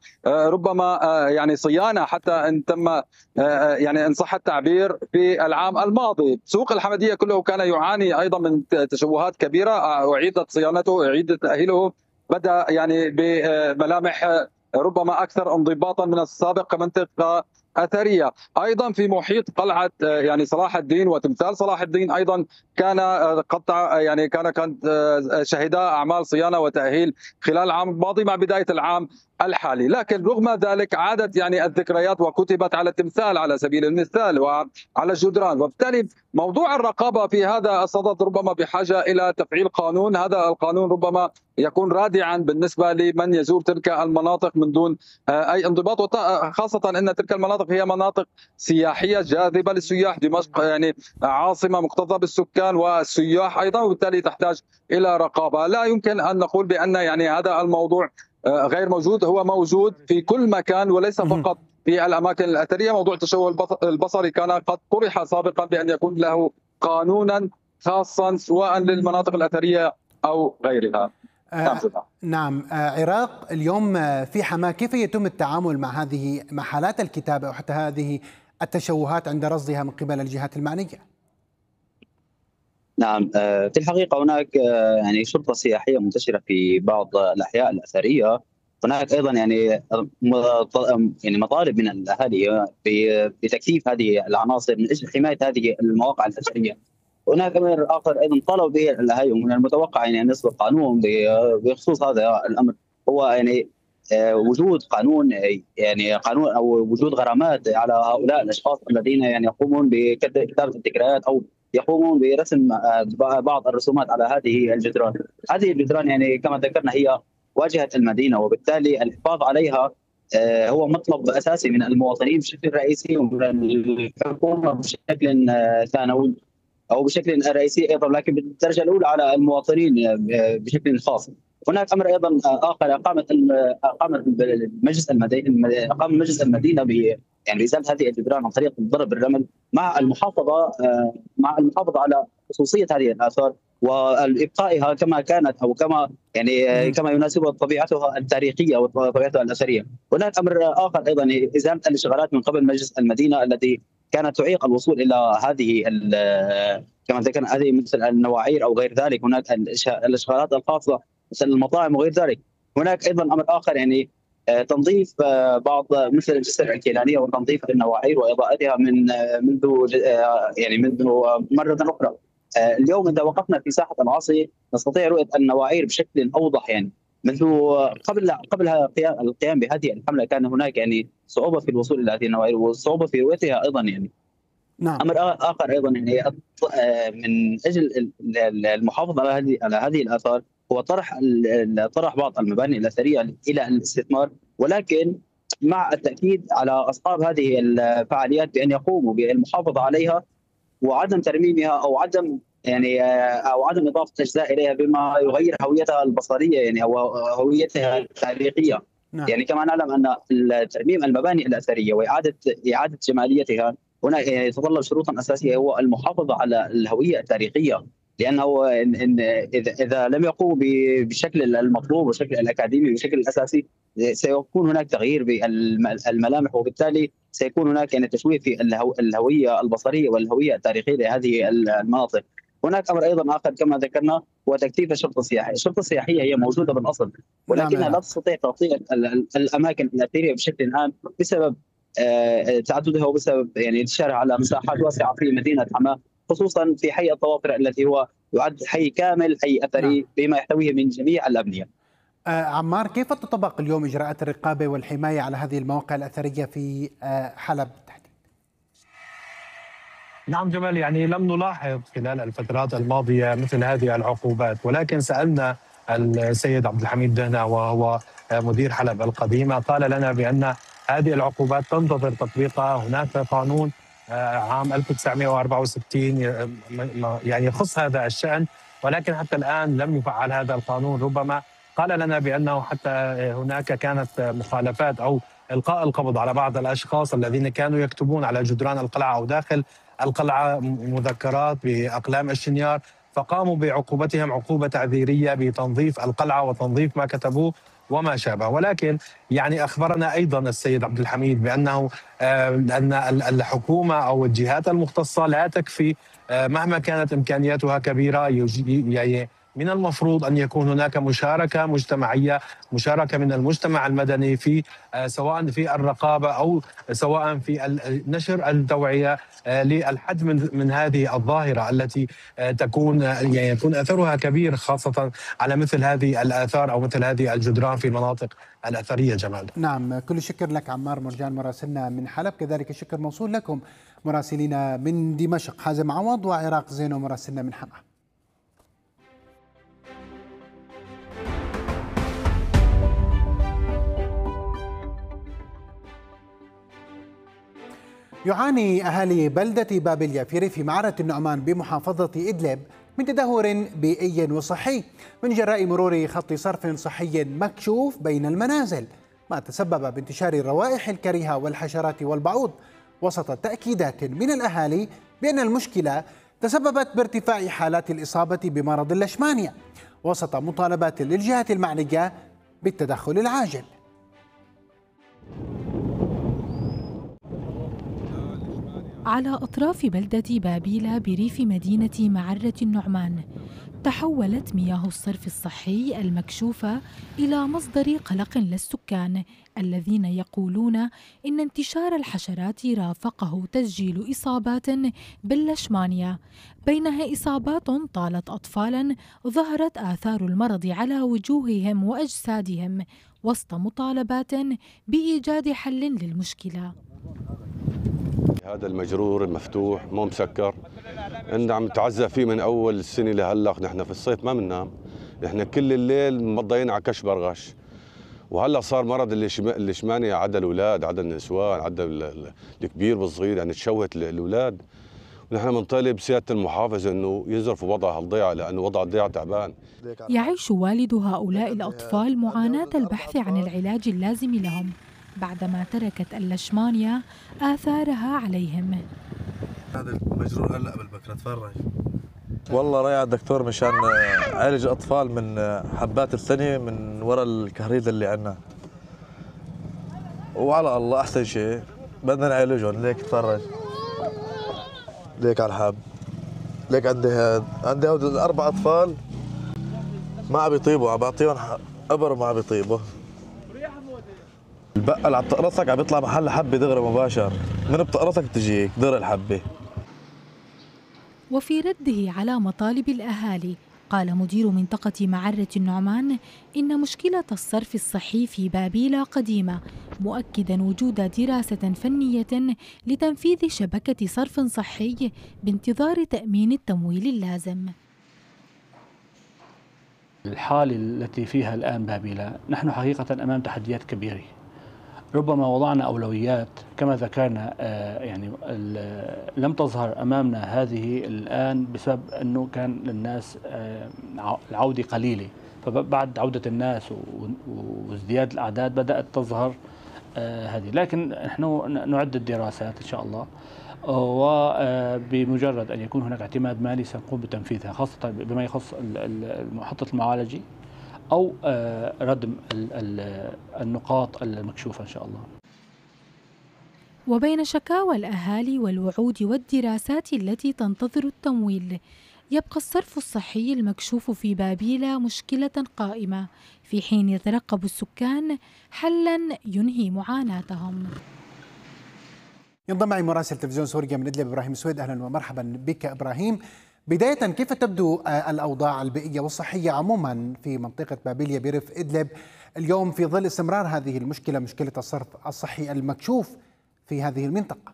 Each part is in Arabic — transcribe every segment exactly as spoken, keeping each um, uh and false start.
ربما يعني صيانة حتى إن تم يعني إن صح التعبير في العام الماضي. سوق الحمدية كله كان يعاني أيضا من تشوهات كبيرة، أعيدت صيانته، أعيد تأهيله، بدأ يعني بملامح ربما أكثر انضباطا من السابق كمنطقة أثرية. أيضا في محيط قلعة يعني صلاح الدين وتمثال صلاح الدين أيضا كان قد يعني كان كانت شهدا أعمال صيانة وتأهيل خلال العام الماضي مع بداية العام الحالي، لكن رغم ذلك عادت يعني الذكريات وكتبت على التمثال على سبيل المثال وعلى الجدران. وبالتالي موضوع الرقابة في هذا الصدد ربما بحاجة إلى تفعيل قانون. هذا القانون ربما يكون رادعا بالنسبة لمن يزور تلك المناطق من دون أي انضباط، خاصة أن تلك المناطق هي مناطق سياحية جاذبة للسياح. دمشق يعني عاصمة مكتظة بالسكان والسياح أيضا، وبالتالي تحتاج إلى رقابة. لا يمكن أن نقول بأن يعني هذا الموضوع غير موجود، هو موجود في كل مكان وليس فقط في الأماكن الأثرية. موضوع التشوه البصري كان قد طرح سابقا بأن يكون له قانونا خاصا سواء للمناطق الأثرية أو غيرها. آه نعم. آه عراق اليوم آه في حماة، كيف يتم التعامل مع هذه مع حالات الكتابة وحتى هذه التشوهات عند رصدها من قبل الجهات المعنية؟ نعم، في الحقيقة هناك يعني شرطة سياحية منتشرة في بعض الأحياء الأثرية. هناك أيضا يعني يعني مطالب من الأهالي بتكثيف هذه العناصر من أجل حماية هذه المواقع الأثرية. هناك أمر آخر أيضا طلب به الأهالي ومن المتوقع يعني أن يصدر قانون بخصوص هذا الأمر، هو يعني وجود قانون يعني قانون أو وجود غرامات على هؤلاء الأشخاص الذين يعني يقومون بكتابة الذكريات أو يقومون برسم بعض الرسومات على هذه الجدران. هذه الجدران يعني كما ذكرنا هي واجهة المدينة، وبالتالي الحفاظ عليها هو مطلب أساسي من المواطنين بشكل رئيسي ومن الحكومة بشكل ثانوي أو بشكل رئيسي أيضا، لكن بالدرجة الأولى على المواطنين بشكل خاص. هناك أمر أيضا آخر، أقامت أقامت مجلس المدينة أقام مجلس المدينة ب يعني بإزالة هذه الجدران عن طريق ضرب الرمل مع المحافظة مع المحافظة على خصوصية هذه الآثار وإبقائها كما كانت أو كما يعني كما يناسبها طبيعتها التاريخية وطبيعتها الأثرية. هناك أمر آخر أيضا، إزالة الإشغالات من قبل مجلس المدينة التي كانت تعيق الوصول إلى هذه كما ذكرنا هذه مثل النواعير أو غير ذلك. هناك الإشغالات الخاصة مثل المطاعم وغير ذلك. هناك أيضا أمر آخر يعني تنظيف بعض مثل الجسر الكيلانية وتنظيف النواعير وإضاءتها من منذ يعني منذ مرة أخرى. اليوم إذا وقفنا في ساحة العاصي نستطيع رؤية النواعير بشكل أوضح. يعني منذ قبل قبل القيام بهذه الحملة كان هناك يعني صعوبة في الوصول إلى هذه النواعير وصعوبة في رؤيتها أيضا. يعني نعم. أمر آخر أيضا يعني من أجل المحافظة على هذه على هذه الآثار هو طرح طرح بعض المباني الأثرية إلى الاستثمار، ولكن مع التأكيد على أصحاب هذه الفعاليات بأن يقوموا بالمحافظة عليها وعدم ترميمها أو عدم يعني أو عدم إضافة أجزاء إليها بما يغير هويتها البصرية يعني أو هويتها التاريخية. نعم. يعني كما نعلم أن ترميم المباني الأثرية وإعادة إعادة جماليتها هنا يتطلب شروطا أساسية، هو المحافظة على الهوية التاريخية، لأنه إن إذا لم يقوموا بالشكل المطلوب والشكل الأكاديمي بالشكل الأساسي سيكون هناك تغيير بالملامح، وبالتالي سيكون هناك يعني تشويه في الهوية البصرية والهوية التاريخية لهذه المناطق. هناك أمر أيضا آخر كما ذكرنا هو تكثيف الشرطة السياحية. الشرطة السياحية هي موجودة بالأصل ولكنها لا تستطيع تغطية الأماكن الأثرية بشكل عام بسبب تعددها وبسبب يعني انتشارها على مساحات واسعة في مدينة حماة، خصوصا في حي الطوافر التي هو يعد حي كامل، حي أثري بما يحتويه من جميع الأبنية. آه عمار، كيف تطبق اليوم إجراءات الرقابة والحماية على هذه المواقع الأثرية في آه حلب تحديدا؟ نعم جمال، يعني لم نلاحظ خلال الفترات الماضية مثل هذه العقوبات، ولكن سألنا السيد عبد الحميد دهنا وهو مدير حلب القديمة قال لنا بأن هذه العقوبات تنتظر تطبيقها. هناك قانون عام ألف وتسعمائة وأربعة وستين يعني يخص هذا الشأن، ولكن حتى الآن لم يفعل هذا القانون. ربما قال لنا بأنه حتى هناك كانت مخالفات أو إلقاء القبض على بعض الأشخاص الذين كانوا يكتبون على جدران القلعة أو داخل القلعة مذكرات بأقلام الشنيار، فقاموا بعقوبتهم عقوبة تعذيرية بتنظيف القلعة وتنظيف ما كتبوه. وما شابه. ولكن يعني أخبرنا أيضا السيد عبد الحميد بأنه أن الحكومة أو الجهات المختصة لا تكفي مهما كانت إمكانياتها كبيرة. يعني من المفروض أن يكون هناك مشاركة مجتمعية، مشاركة من المجتمع المدني في سواء في الرقابة أو سواء في نشر التوعية للحد من من هذه الظاهرة التي تكون يعني يكون أثرها كبير، خاصة على مثل هذه الآثار أو مثل هذه الجدران في المناطق الأثرية. جمال. نعم، كل الشكر لك عمار مرجان مراسلنا من حلب، كذلك الشكر موصول لكم مراسلين من دمشق حازم عوض وعراق زينو مراسلنا من حما. يعاني أهالي بلدة بابليا في ريف معرة النعمان بمحافظة إدلب من تدهور بيئي وصحي من جراء مرور خط صرف صحي مكشوف بين المنازل، ما تسبب بانتشار الروائح الكريهة والحشرات والبعوض، وسط تأكيدات من الأهالي بأن المشكلة تسببت بارتفاع حالات الإصابة بمرض اللشمانيا، وسط مطالبات للجهات المعنية بالتدخل العاجل. على أطراف بلدة بابيلا بريف مدينة معرة النعمان تحولت مياه الصرف الصحي المكشوفة إلى مصدر قلق للسكان الذين يقولون إن انتشار الحشرات رافقه تسجيل إصابات باللشمانيا، بينها إصابات طالت أطفالاً ظهرت آثار المرض على وجوههم وأجسادهم، وسط مطالبات بإيجاد حل للمشكلة. هذا المجرور المفتوح مو مسكر، عندنا عم نتعزى فيه من اول السنه لهلا. نحن في الصيف ما بننام، نحن كل الليل مضيين على كشف برغش، وهلا صار مرض اللشمانيا عدا الاولاد، عدا النسوان، عدا الكبير والصغير، يعني تشوهت الاولاد. ونحن بنطالب سياده المحافظ انه يظرف وضع الضيعه، لانه وضع الضيعه تعبان. يعيش والد هؤلاء الاطفال معاناه البحث عن العلاج اللازم لهم بعدما تركت اللشمانيا آثارها عليهم. هذا المجرور هلا قبل بكره تفرج. والله رايح على الدكتور مشان عالج الاطفال من حبات الثانيه من وراء الكهريده اللي عندنا. وعلى الله احسن شيء بدنا نعالجهم. ليك تفرج، ليك على الحب، ليك عندي هاد عندي هود الاربع اطفال ما عم بيطيبوا، عم بعطيهم ابر وما عم بيطيبوا. البقل على بتقرصك عم بيطلع محل حبه دغري مباشر، من بتقرصك بتجيك دغري الحبه. وفي رده على مطالب الأهالي قال مدير منطقة معرة النعمان إن مشكلة الصرف الصحي في بابيلا قديمة، مؤكدا وجود دراسة فنية لتنفيذ شبكة صرف صحي بانتظار تأمين التمويل اللازم. الحالة التي فيها الآن بابيلا نحن حقيقة أمام تحديات كبيرة، ربما وضعنا أولويات كما ذكرنا، يعني لم تظهر أمامنا هذه الآن بسبب أنه كان للناس العودة قليلة، فبعد عودة الناس وازدياد الأعداد بدأت تظهر هذه. لكن نحن نعد الدراسات إن شاء الله، وبمجرد أن يكون هناك اعتماد مالي سنقوم بتنفيذها، خاصة بما يخص محطة المعالجة أو ردم النقاط المكشوفة إن شاء الله. وبين شكاوى الأهالي والوعود والدراسات التي تنتظر التمويل، يبقى الصرف الصحي المكشوف في بابيلا مشكلة قائمة، في حين يترقب السكان حلاً ينهي معاناتهم. ينضم معي مراسل تلفزيون سوريا من إدلب إبراهيم سويد. أهلا ومرحبا بك إبراهيم. بداية، كيف تبدو الأوضاع البيئية والصحية عموما في منطقة بابيليا بريف إدلب اليوم في ظل استمرار هذه المشكلة، مشكلة الصرف الصحي المكشوف في هذه المنطقة؟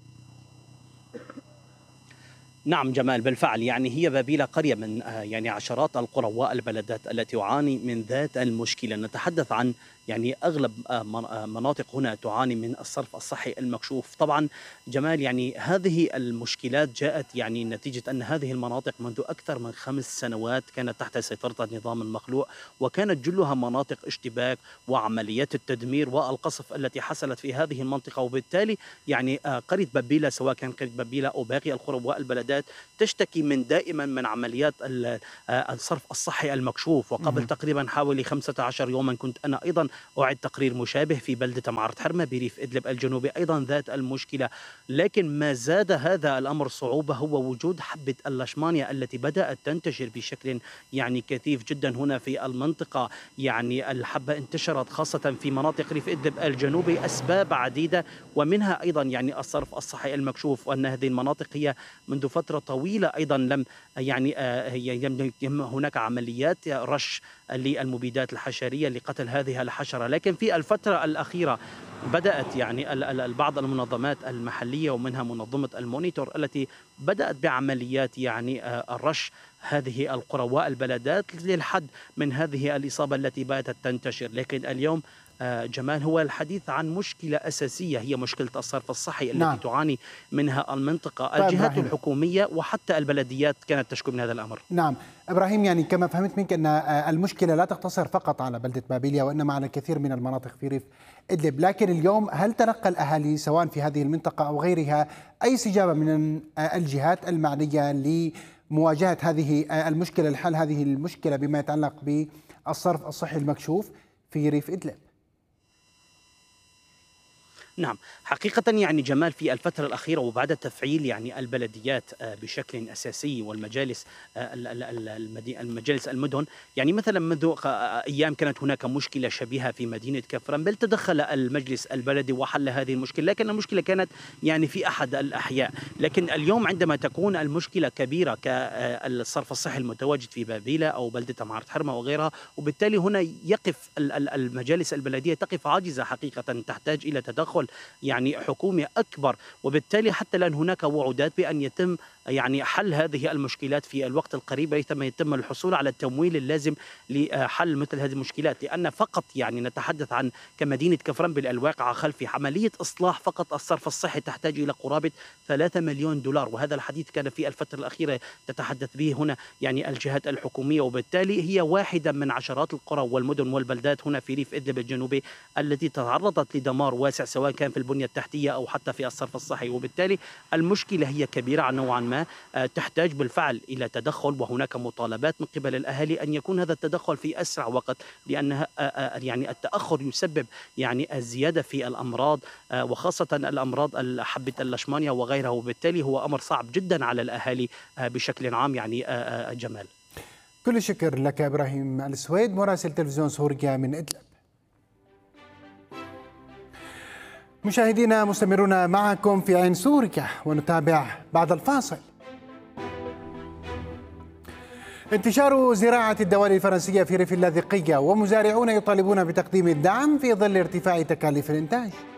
نعم جمال، بالفعل يعني هي بابيلا قرية من يعني عشرات القرى والبلدات التي تعاني من ذات المشكلة. نتحدث عن يعني أغلب مناطق هنا تعاني من الصرف الصحي المكشوف. طبعا جمال يعني هذه المشكلات جاءت يعني نتيجة أن هذه المناطق منذ أكثر من خمس سنوات كانت تحت سيطرة النظام المخلوع، وكانت جلها مناطق اشتباك وعمليات التدمير والقصف التي حصلت في هذه المنطقة. وبالتالي يعني قرية بابيلا سواء كان قرية بابيلا أو باقي القرى والبلدات تشتكي من دائما من عمليات الصرف الصحي المكشوف. وقبل تقريبا حوالي خمسة عشر يوما كنت أنا أيضا أعد تقرير مشابه في بلدة معرة حرمة بريف إدلب الجنوبي، أيضا ذات المشكلة. لكن ما زاد هذا الأمر صعوبة هو وجود حبة اللشمانيا التي بدأت تنتشر بشكل يعني كثيف جدا هنا في المنطقة. يعني الحبة انتشرت خاصة في مناطق ريف إدلب الجنوبي أسباب عديدة، ومنها أيضا يعني الصرف الصحي المكشوف، وأن هذه المناطق هي منذ فترة طويلة أيضا لم يعني هناك عمليات رش للمبيدات الحشرية لقتل هذه الحشرة. لكن في الفترة الأخيرة بدأت يعني بعض المنظمات المحلية ومنها منظمة المونيتور التي بدأت بعمليات يعني الرش هذه القرى والبلدات للحد من هذه الإصابة التي باتت تنتشر. لكن اليوم جمال هو الحديث عن مشكلة أساسية هي مشكلة الصرف الصحي التي نعم. تعاني منها المنطقة. الجهات إبراهيم. الحكومية وحتى البلديات كانت تشكو من هذا الأمر. نعم إبراهيم، يعني كما فهمت منك أن المشكلة لا تقتصر فقط على بلدة بابيليا وإنما على الكثير من المناطق في ريف إدلب. لكن اليوم هل تلقى الأهالي سواء في هذه المنطقة أو غيرها أي استجابة من الجهات المعنية لمواجهة هذه المشكلة، لحل هذه المشكلة بما يتعلق بالصرف الصحي المكشوف في ريف إدلب؟ نعم حقيقة يعني جمال في الفترة الأخيرة وبعد تفعيل يعني البلديات بشكل أساسي والمجالس المجالس المدن، يعني مثلا منذ أيام كانت هناك مشكلة شبيهة في مدينة كفرنبل، تدخل المجلس البلدي وحل هذه المشكلة، لكن المشكلة كانت يعني في أحد الأحياء. لكن اليوم عندما تكون المشكلة كبيرة كالصرف الصحي المتواجد في بابيلا أو بلدة معرة حرمة وغيرها، وبالتالي هنا يقف المجالس البلدية تقف عاجزة حقيقة، تحتاج إلى تدخل يعني حكومي أكبر. وبالتالي حتى الآن هناك وعودات بأن يتم يعني حل هذه المشكلات في الوقت القريب، ريثما يتم الحصول على التمويل اللازم لحل مثل هذه المشكلات. لأن فقط يعني نتحدث عن كمدينة كفرنبل الواقعة خلفي عملية إصلاح فقط الصرف الصحي تحتاج إلى قرابة ثلاثة مليون دولار، وهذا الحديث كان في الفترة الأخيرة تتحدث به هنا يعني الجهات الحكومية. وبالتالي هي واحدة من عشرات القرى والمدن والبلدات هنا في ريف إدلب الجنوبي التي تعرضت لدمار واسع سواء كان في البنية التحتية أو حتى في الصرف الصحي. وبالتالي المشكلة هي كبيرة نوعا ما، تحتاج بالفعل إلى تدخل، وهناك مطالبات من قبل الأهالي أن يكون هذا التدخل في أسرع وقت، لأن يعني التأخر يسبب يعني الزيادة في الأمراض وخاصة الأمراض حبة اللشمانيا وغيرها، وبالتالي هو أمر صعب جدا على الأهالي بشكل عام. يعني جمال، كل الشكر لك إبراهيم السويد مراسل تلفزيون سوريا من إدلب. مشاهدينا مستمرون معكم في عين سوريا ونتابع بعد الفاصل. انتشار زراعة الدوالي الفرنسية في ريف اللاذقية ومزارعون يطالبون بتقديم الدعم في ظل ارتفاع تكاليف الإنتاج.